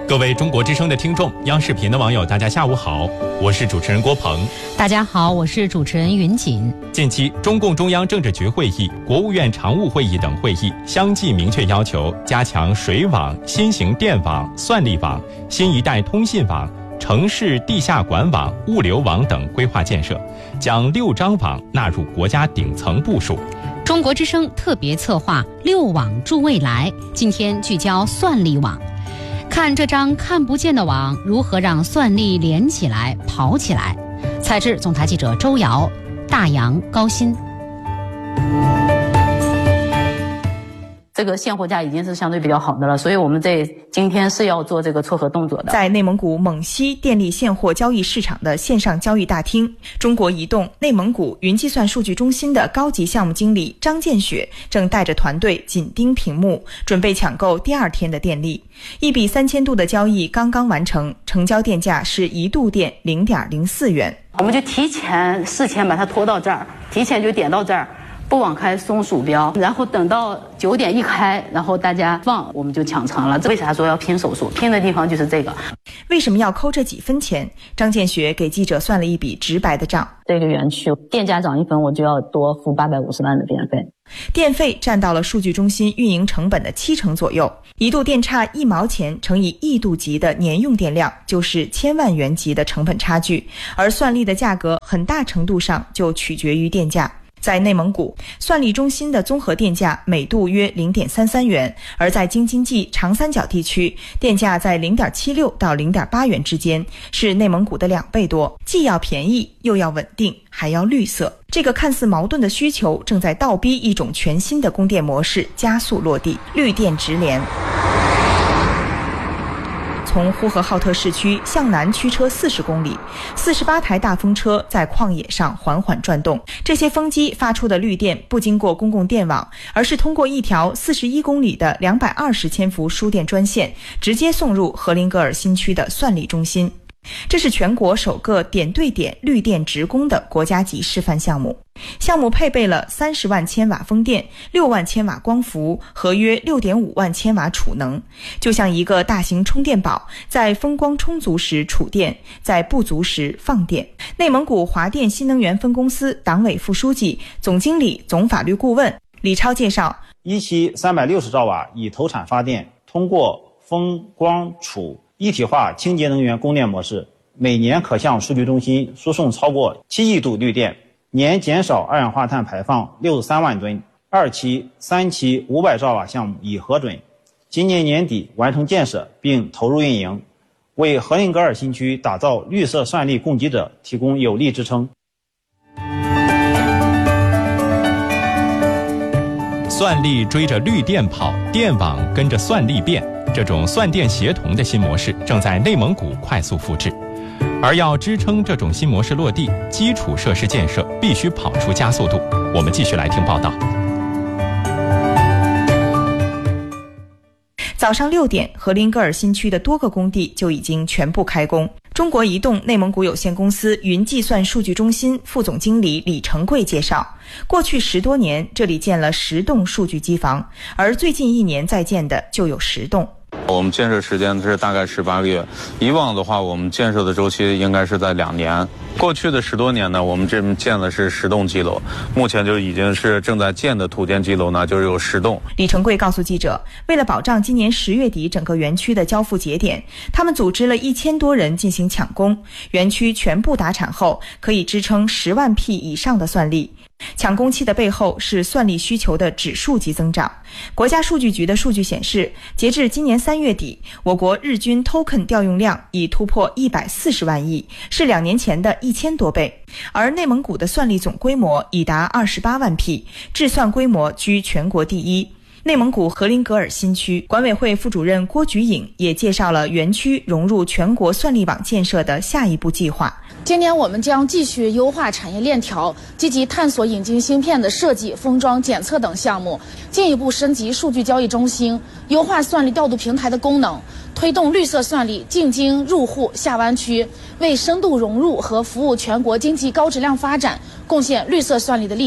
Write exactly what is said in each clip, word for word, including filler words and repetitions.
各位中国之声的听众，央视频的网友，大家下午好，我是主持人郭鹏。 大家好，我是主持人云锦。 近期，中共中央政治局会议、国务院常务会议等会议相继明确要求加强水网、新型电网、算力网、新一代通信网、城市地下管网、物流网等规划建设，将六张网纳入国家顶层部署。 中国之声特别策划“六网助未来”，今天聚焦算力网。看这张看不见的网如何让算力连起来、跑起来。采制总台记者周瑶，大洋高新。 这个现货价已经是相对比较好的了，所以我们这今天是要做这个撮合动作的。 在内蒙古蒙西电力现货交易市场的线上交易大厅，中国移动内蒙古云计算数据中心的高级项目经理张建雪正带着团队紧盯屏幕，准备抢购第二天的电力。一笔三千度的交易刚刚完成，成交电价是一度电零点零四元。 我们就提前事前把它拖到这儿，提前就点到这儿。不往开松鼠标，然后等到九点一开，然后大家放，我们就抢成了。为啥说要拼手速？拼的地方就是这个。 为什么要抠这几分钱？张建学给记者算了一笔直白的账。 这个园区电价涨一分，我就要多付八百五十万的电费。 电费占到了数据中心运营成本的七成左右，一度电差一毛钱乘以亿度级的年用电量，就是千万元级的成本差距。而算力的价格很大程度上就取决于电价。在内蒙古，算力中心的综合电价每度约 零点三三元，而在京津冀长三角地区，电价在 零点七六到零点八元之间，是内蒙古的两倍多，既要便宜又要稳定，还要绿色。这个看似矛盾的需求正在倒逼一种全新的供电模式加速落地，绿电直连。从呼和浩特市区向南驱车四十公里，四十八台大风车在旷野上缓缓转动。这些风机发出的绿电不经过公共电网，而是通过一条四十一公里的两百二十千伏输电专线，直接送入荷林格尔新区的算力中心。这是全国首个点对点绿电直供的国家级示范项目。项目配备了三十万千瓦风电、六万千瓦光伏和约六点五万千瓦储能，就像一个大型充电宝，在风光充足时储电，在不足时放电。内蒙古华电新能源分公司党委副书记、总经理、总法律顾问李超介绍， 一期三百六十兆瓦以投产发电，通过风光储一体化清洁能源供电模式，每年可向数据中心输送超过七亿度绿电，年减少二氧化碳排放六十三万吨。二期、三期五百兆瓦项目已核准，今年年底完成建设并投入运营，为荷林格尔新区打造绿色算力供给者提供有力支撑。 算力追着绿电跑，电网跟着算力变。这种算电协同的新模式正在内蒙古快速复制，而要支撑这种新模式落地，基础设施建设必须跑出加速度。我们继续来听报道。 早上六点，荷林格尔新区的多个工地就已经全部开工。中国移动内蒙古有限公司云计算数据中心副总经理李成贵介绍，过去十多年，这里建了十栋数据机房，而最近一年在建的就有十栋。 我们建设时间是大概十八个月，以往的话我们建设的周期应该是在两年。过去的十多年呢，我们这边建的是十栋基楼，目前就已经是正在建的土建基楼呢，就是有十栋。 李成贵告诉记者，为了保障今年十月底整个园区的交付节点，他们组织了一千多人进行抢攻，园区全部达产后，可以支撑十万 P 以上的算力。抢攻期的背后是算力需求的指数级增长。国家数据局的数据显示，截至今年三月底，我国日均 token 调用量已突破一百四十万亿，是两年前的一千多倍。而内蒙古的算力总规模已达二十八万 P， 制算规模居全国第一。内蒙古荷林格尔新区管委会副主任郭菊颖也介绍了园区融入全国算力网建设的下一步计划。 今年我们将继续优化产业链条，积极探索引进芯片的设计、封装、检测等项目，进一步升级数据交易中心，优化算力调度平台的功能，推动绿色算力进京入户下湾区，为深度融入和服务全国经济高质量发展贡献绿色算力的力量。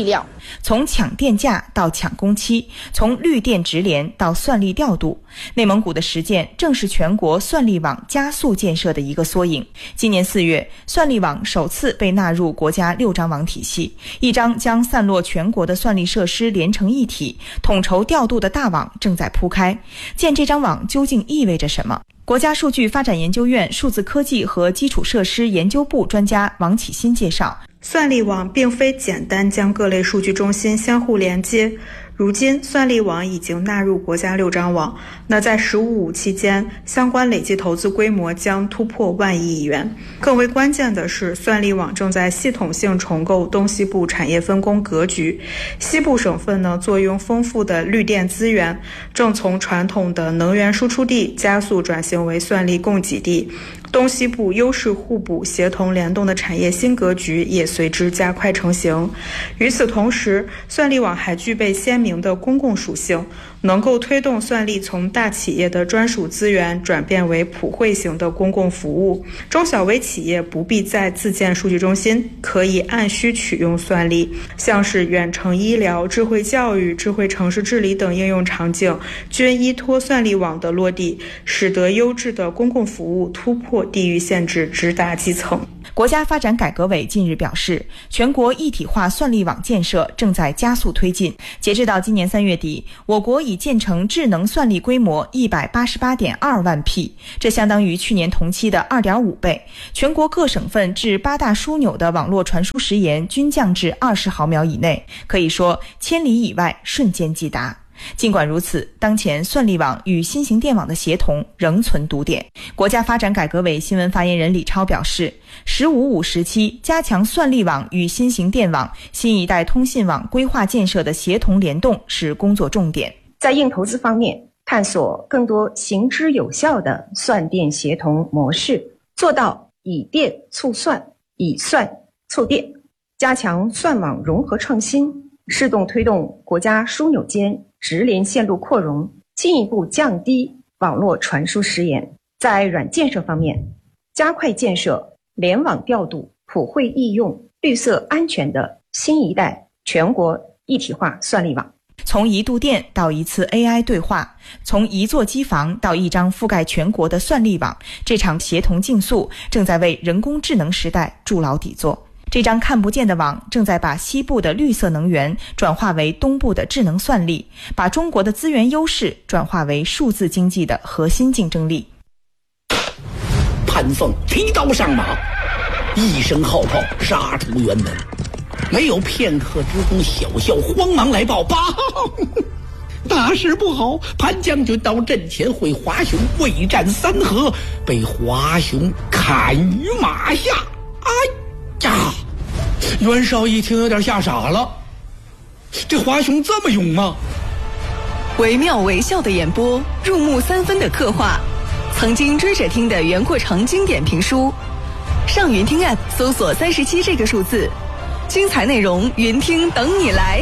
从抢电价到抢工期，从绿电直连到算力调度。内蒙古的实践正是全国算力网加速建设的一个缩影。今年四月，算力网首次被纳入国家六张网体系，一张将散落全国的算力设施连成一体、统筹调度的大网正在铺开。建这张网究竟意味着什么？国家数据发展研究院数字科技和基础设施研究部专家王启新介绍， 算力网并非简单将各类数据中心相互连接，如今算力网已经纳入国家六张网，那在“十五五”期间，相关累计投资规模将突破万亿元。更为关键的是，算力网正在系统性重构东西部产业分工格局。西部省份呢，坐拥丰富的绿电资源，正从传统的能源输出地加速转型为算力供给地。东西部优势互补、协同联动的产业新格局也随之加快成型。与此同时，算力网还具备鲜明的公共属性，能够推动算力从大企业的专属资源转变为普惠型的公共服务。中小微企业不必再自建数据中心，可以按需取用算力，像是远程医疗、智慧教育、智慧城市治理等应用场景，均依托算力网的落地，使得优质的公共服务突破地域限制，直达基层。 国家发展改革委近日表示，全国一体化算力网建设正在加速推进。截至到今年三月底，我国已建成智能算力规模一百八十八点二万匹，这相当于去年同期的二点五倍。全国各省份至八大枢纽的网络传输时延均降至二十毫秒以内，可以说千里以外瞬间即达。尽管如此，当前算力网与新型电网的协同仍存堵点。国家发展改革委新闻发言人李超表示，十五五时期加强算力网与新型电网、新一代通信网规划建设的协同联动是工作重点。 在硬投资方面，探索更多行之有效的算电协同模式，做到以电促算，以算促电，加强算网融合创新，适动推动国家枢纽间直连线路扩容，进一步降低网络传输时延。在软建设方面，加快建设联网调度、普惠易用、绿色安全的新一代全国一体化算力网。 从一度电到一次 A I 对话，从一座机房到一张覆盖全国的算力网，这场协同竞速正在为人工智能时代筑牢底座。这张看不见的网正在把西部的绿色能源转化为东部的智能算力，把中国的资源优势转化为数字经济的核心竞争力。 潘凤提刀上马，一声号炮杀出辕门，没有片刻之功，小校慌忙来报：报，大事不好！潘将军到阵前会华雄未战三合，被华雄砍于马下。哎呀！袁绍一听有点吓傻了，这华雄这么勇吗？ 惟妙惟肖的演播，入木三分的刻画，曾经追着听的袁阔成经典评书，上云听 App 搜索三十七这个数字，精彩内容云听等你来。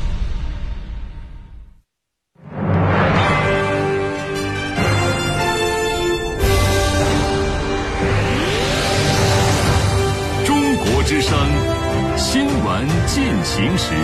之声新闻进行时，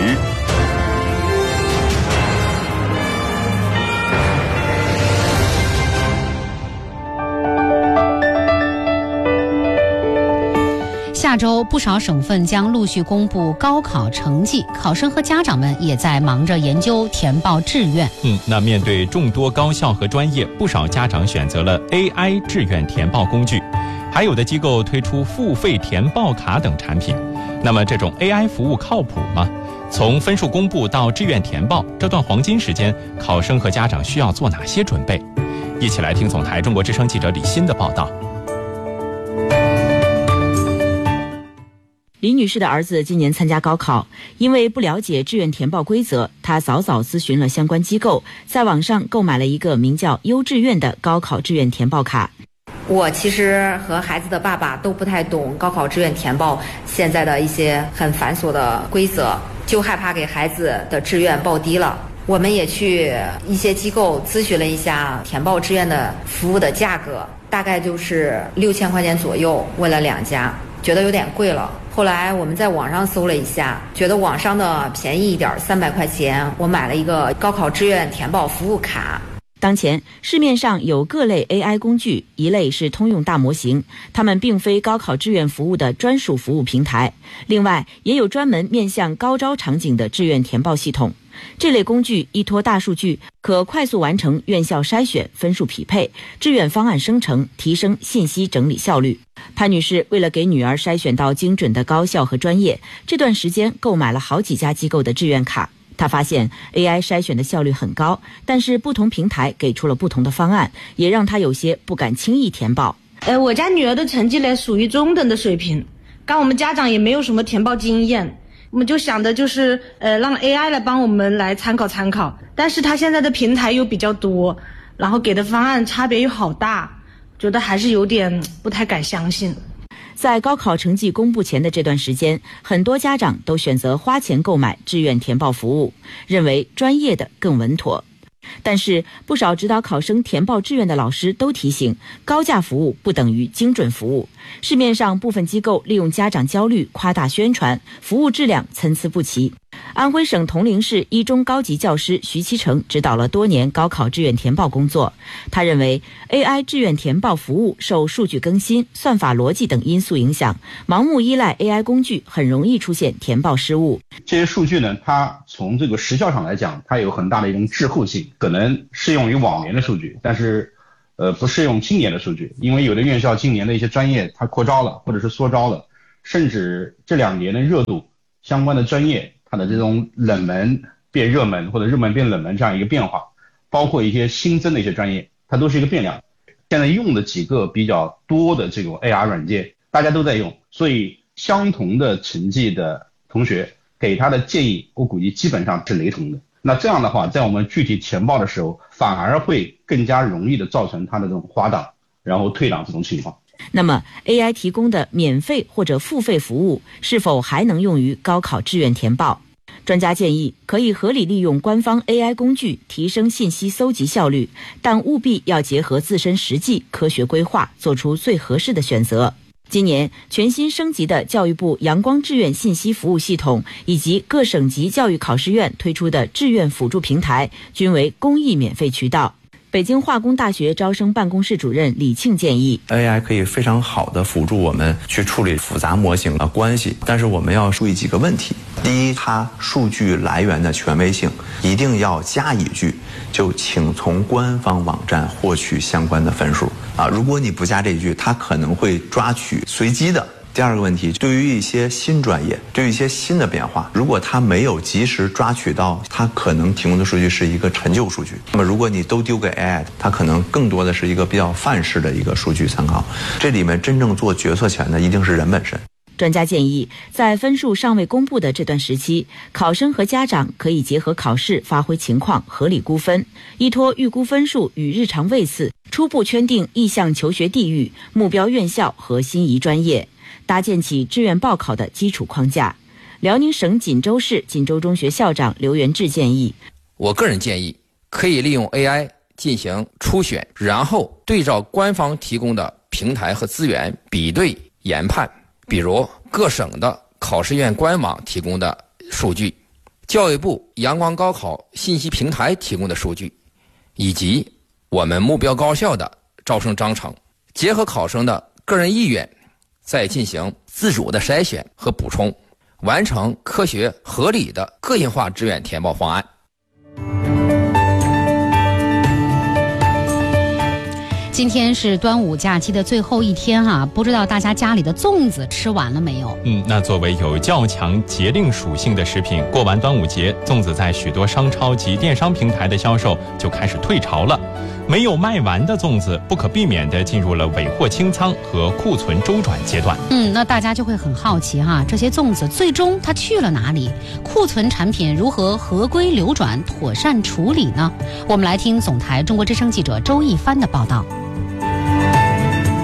下周不少省份将陆续公布高考成绩，考生和家长们也在忙着研究填报志愿。 嗯，那面对众多高校和专业，不少家长选择了 A I 志愿填报工具。还有的机构推出付费填报卡等产品，那么这种 A I 服务靠谱吗？从分数公布到志愿填报这段黄金时间，考生和家长需要做哪些准备？一起来听总台中国之声记者李欣的报道。 李女士的儿子今年参加高考，因为不了解志愿填报规则，她早早咨询了相关机构，在网上购买了一个名叫优志愿的高考志愿填报卡。 我其实和孩子的爸爸都不太懂高考志愿填报现在的一些很繁琐的规则，就害怕给孩子的志愿报低了。我们也去一些机构咨询了一下填报志愿的服务的价格，大概就是六千块钱左右，问了两家。 觉得有点贵了。后来我们在网上搜了一下，觉得网上的便宜一点，三百块钱，我买了一个高考志愿填报服务卡。 当前市面上有各类 A I 工具，一类是通用大模型，它们并非高考志愿服务的专属服务平台。另外，也有专门面向高招场景的志愿填报系统。这类工具依托大数据，可快速完成院校筛选、分数匹配、志愿方案生成，提升信息整理效率。潘女士为了给女儿筛选到精准的高校和专业，这段时间购买了好几家机构的志愿卡。他发现 A I 筛选的效率很高，但是不同平台给出了不同的方案，也让他有些不敢轻易填报。 呃，我家女儿的成绩呢属于中等的水平，刚我们家长也没有什么填报经验，我们就想的就是呃让 A I 来帮我们来参考参考，但是他现在的平台又比较多，然后给的方案差别又好大，觉得还是有点不太敢相信。 在高考成绩公布前的这段时间，很多家长都选择花钱购买志愿填报服务，认为专业的更稳妥。但是不少指导考生填报志愿的老师都提醒，高价服务不等于精准服务。市面上部分机构利用家长焦虑夸大宣传，服务质量参差不齐。安徽省铜陵市一中高级教师徐其成指导了多年高考志愿填报工作。他认为 A I 志愿填报服务受数据更新、算法逻辑等因素影响，盲目依赖 A I 工具很容易出现填报失误。 这些数据呢，它从这个时效上来讲，它有很大的一种滞后性，可能适用于往年的数据，但是呃不适用今年的数据，因为有的院校今年的一些专业它扩招了，或者是缩招了，甚至这两年的热度相关的专业它的这种冷门变热门或者热门变冷门这样一个变化，包括一些新增的一些专业，它都是一个变量。现在用的几个比较多的这种 A R 软件大家都在用，所以相同的成绩的同学给他的建议我估计基本上是雷同的。那这样的话，在我们具体填报的时候反而会更加容易的造成他的这种滑档然后退档这种情况。 那么 A I 提供的免费或者付费服务是否还能用于高考志愿填报？专家建议可以合理利用官方 A I 工具提升信息搜集效率，但务必要结合自身实际科学规划，做出最合适的选择。今年全新升级的教育部阳光志愿信息服务系统以及各省级教育考试院推出的志愿辅助平台均为公益免费渠道。北京化工大学招生办公室主任李庆建议 A I 可以非常好的辅助我们去处理复杂模型的关系，但是我们要注意几个问题。第一，它数据来源的权威性一定要加一句，就请从官方网站获取相关的分数啊！如果你不加这一句，它可能会抓取随机的。第二个问题，对于一些新专业，对于一些新的变化，如果它没有及时抓取到，它可能提供的数据是一个陈旧数据。那么如果你都丢给 A I， 它可能更多的是一个比较范式的一个数据参考。这里面真正做决策权的一定是人本身。 专家建议，在分数尚未公布的这段时期，考生和家长可以结合考试发挥情况，合理估分，依托预估分数与日常位次，初步圈定意向求学地域、目标院校和心仪专业，搭建起志愿报考的基础框架。辽宁省锦州市锦州中学校长刘元志建议， 我个人建议可以利用 A I 进行初选，然后对照官方提供的平台和资源比对研判，比如各省的考试院官网提供的数据，教育部阳光高考信息平台提供的数据，以及我们目标高校的招生章程，结合考生的个人意愿，再进行自主的筛选和补充，完成科学合理的个性化志愿填报方案。 今天是端午假期的最后一天哈、啊，不知道大家家里的粽子吃完了没有？ 嗯，那作为有较强节令属性的食品，过完端午节，粽子在许多商超及电商平台的销售就开始退潮了。没有卖完的粽子，不可避免地进入了尾货清仓和库存周转阶段。 嗯，那大家就会很好奇哈，这些粽子最终它去了哪里？库存产品如何合规流转、妥善处理呢？我们来听总台中国之声记者周一帆的报道。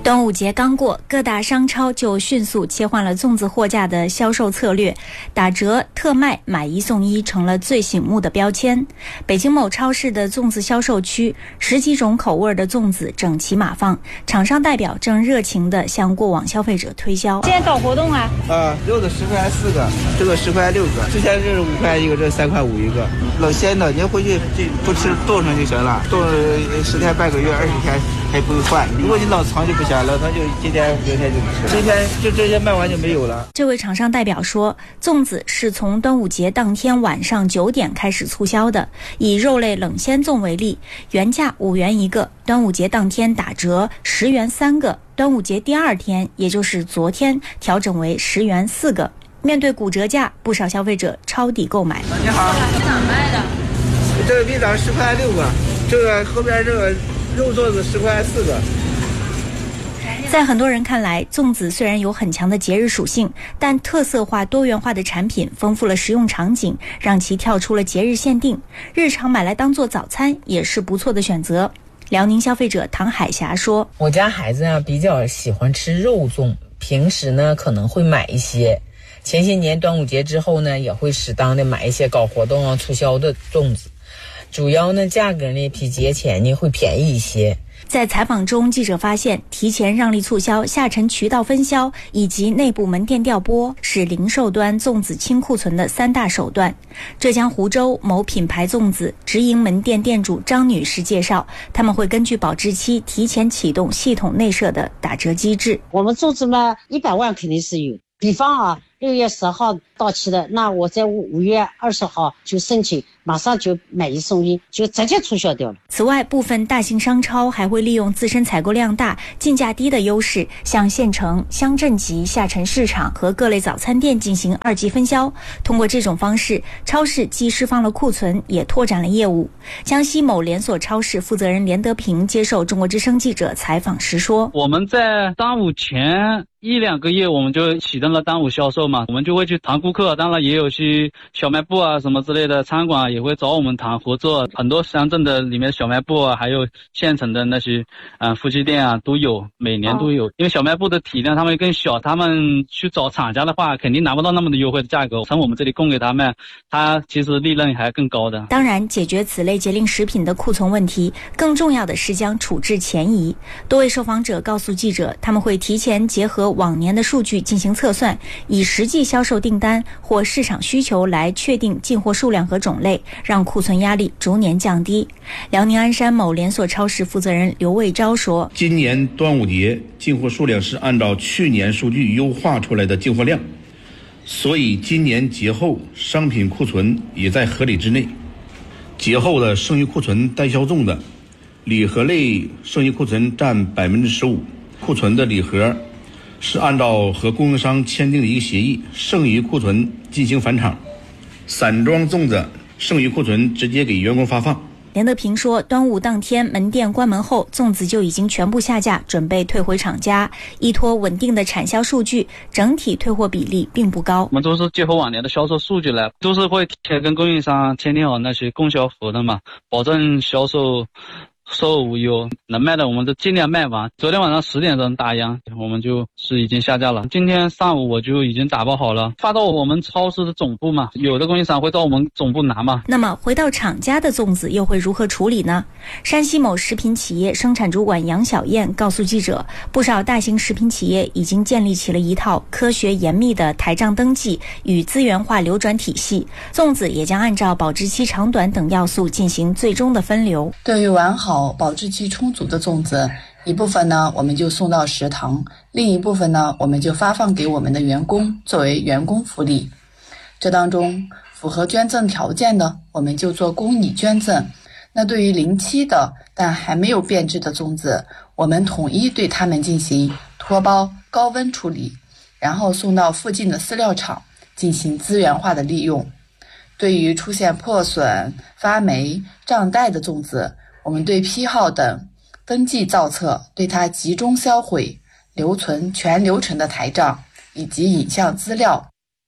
端午节刚过，各大商超就迅速切换了粽子货架的销售策略，打折、特卖、买一送一成了最醒目的标签。北京某超市的粽子销售区，十几种口味的粽子整齐码放，厂商代表正热情地向过往消费者推销。 现在搞活动啊！啊，肉的十块四个，这个十块六个，之前是五块一个，这三块五一个。冷鲜的，您回去不吃冻上就行了，冻十天半个月、二十天还不会坏。如果你冷藏就不行。冷藏就今天明天就吃，今天就这些卖完就没有了。 这位厂商代表说，粽子是从端午节当天晚上九点开始促销的。以肉类冷鲜粽为例，原价五元一个，端午节当天打折十元三个，端午节第二天，也就是昨天调整为十元四个。面对骨折价，不少消费者抄底购买。 你好，这哪卖的？这个冰枣十块六个，这个后边这个肉粽子十块四个。 在很多人看来，粽子虽然有很强的节日属性，但特色化多元化的产品丰富了食用场景，让其跳出了节日限定，日常买来当做早餐也是不错的选择。辽宁消费者唐海霞说， 我家孩子啊比较喜欢吃肉粽，平时呢可能会买一些，前些年端午节之后呢也会适当的买一些搞活动啊促销的粽子，主要呢价格呢比节前呢会便宜一些。 在采访中，记者发现，提前让利促销、下沉渠道分销以及内部门店调拨是零售端粽子清库存的三大手段。浙江湖州某品牌粽子直营门店店主张女士介绍，他们会根据保质期提前启动系统内设的打折机制。 我们粽子嘛，一百万肯定是有。比方啊，六月十号到期的，那我在五月二十号就申请，马上就买一送一，就直接促销掉了。 此外，部分大型商超还会利用自身采购量大、进价低的优势，向县城、乡镇级下沉市场和各类早餐店进行二级分销。通过这种方式，超市既释放了库存，也拓展了业务。江西某连锁超市负责人连德平接受中国之声记者采访时说：“ 我们在端午前一两个月我们就启动了端午销售嘛，我们就会去谈顾客，当然也有去小卖部啊什么之类的餐馆也会找我们谈合作，很多乡镇的里面小卖部啊，还有县城的那些嗯、呃、夫妻店啊都有，每年都有。因为小卖部的体量他们更小，他们去找厂家的话肯定拿不到那么的优惠的价格，从我们这里供给他们，他其实利润还更高的。 当然，解决此类节令食品的库存问题，更重要的是将处置前移。多位受访者告诉记者，他们会提前结合往年的数据进行测算，以实际销售订单或市场需求来确定进货数量和种类，让库存压力逐年降低。辽宁鞍山某连锁超市负责人刘卫昭说：“ 今年端午节进货数量是按照去年数据优化出来的进货量，所以今年节后商品库存也在合理之内。节后的剩余库存待销粽的礼盒类剩余库存占百分之十五，库存的礼盒是按照和供应商签订的一个协议，剩余库存进行返厂，散装粽子剩余库存直接给员工发放。” 连德平说，端午当天门店关门后，粽子就已经全部下架，准备退回厂家。依托稳定的产销数据，整体退货比例并不高。 我们都是结合往年的销售数据来，都是会提前跟供应商签订好那些供销合同嘛，保证销售售后无忧，能卖的我们都尽量卖完。昨天晚上十点钟打烊，我们就是已经下架了。今天上午我就已经打包好了，发到我们超市的总部嘛，有的供应商会到我们总部拿嘛。 那么回到厂家的粽子又会如何处理呢？山西某食品企业生产主管杨小燕告诉记者，不少大型食品企业已经建立起了一套科学严密的台账登记与资源化流转体系，粽子也将按照保质期长短等要素进行最终的分流。 对于完好保质期充足的粽子，一部分呢我们就送到食堂，另一部分呢我们就发放给我们的员工作为员工福利。这当中符合捐赠条件的，我们就做公益捐赠。那对于临期的但还没有变质的粽子，我们统一对它们进行脱包、高温处理，然后送到附近的饲料厂进行资源化的利用。对于出现破损、发霉、胀带的粽子，我们对批号等登记造册，对它集中销毁，留存全流程的台账以及影像资料。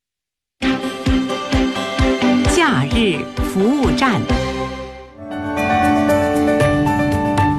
假日服务站。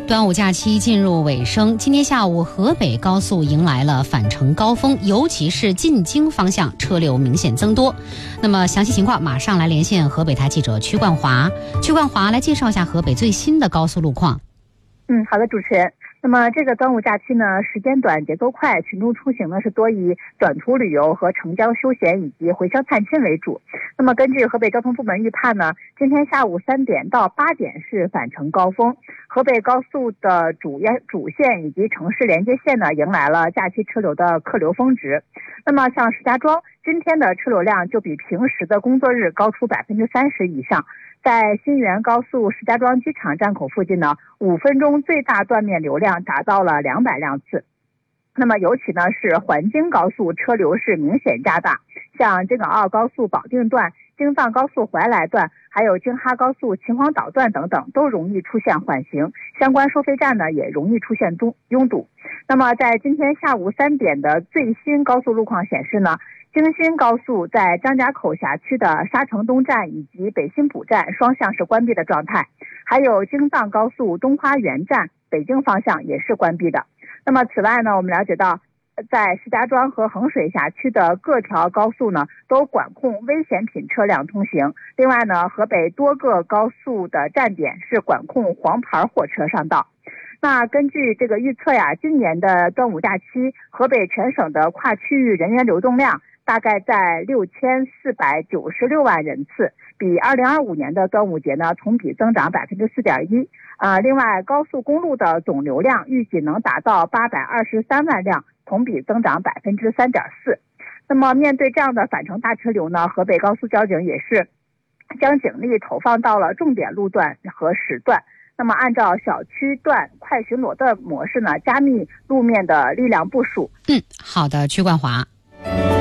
端午假期进入尾声，今天下午河北高速迎来了返程高峰，尤其是进京方向车流明显增多。那么详细情况马上来连线河北台记者曲冠华。曲冠华来介绍一下河北最新的高速路况。 嗯，好的，主持人。那么这个端午假期呢，时间短，节奏快，群众出行呢是多以短途旅游和城郊休闲以及回乡探亲为主。那么根据河北交通部门预判呢，今天下午三点到八点是返程高峰，河北高速的主沿主线以及城市连接线呢迎来了假期车流的客流峰值。那么像石家庄今天的车流量就比平时的工作日高出百分之三十以上。在新源高速石家庄机场站口附近呢，五分钟最大断面流量达到了两百辆次。那么尤其呢是环京高速车流是明显加大，像京港澳高速保定段、京藏高速怀来段，还有京哈高速秦皇岛段等等，都容易出现缓行，相关收费站呢也容易出现拥拥堵。那么在今天下午三点的最新高速路况显示呢，京新高速在张家口辖区的沙城东站以及北新浦站双向是关闭的状态，还有京藏高速东花园站北京方向也是关闭的。那么此外呢，我们了解到在石家庄和衡水辖区的各条高速呢都管控危险品车辆通行。另外呢，河北多个高速的站点是管控黄牌货车上道。那根据这个预测呀，今年的端午假期，河北全省的跨区域人员流动量大概在六千四百九十六万人次，比二零二五年的端午节呢同比增长百分之四点一。啊，另外高速公路的总流量预计能达到八百二十三万辆，同比增长百分之三点四。那么面对这样的返程大车流呢，河北高速交警也是将警力投放到了重点路段和时段。那么按照小区段快巡逻的模式呢，加密路面的力量部署。 嗯，好的，曲冠华。